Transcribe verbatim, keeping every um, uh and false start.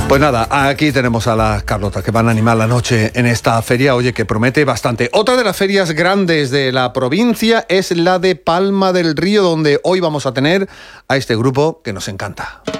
Pues nada, aquí tenemos a las Carlotas que van a animar la noche en esta feria, oye, que promete bastante. Otra de las ferias grandes de la provincia es la de Palma del Río, donde hoy vamos a tener a este grupo que nos encanta.